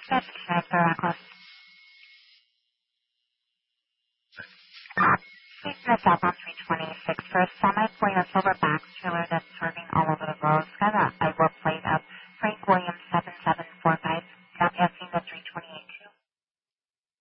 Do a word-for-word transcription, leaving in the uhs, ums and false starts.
Yes, Connector Request. Speaking of southbound three twenty-six for a semi-plane of silver back trailer that's swerving all over the road. It's got an Iowa plate of Frank Williams